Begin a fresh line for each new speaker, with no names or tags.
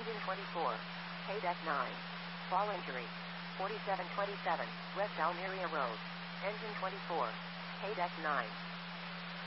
Engine 24. Haydeck 9. Fall injury. 4727, West Almeria Road. Engine 24. Haydeck 9.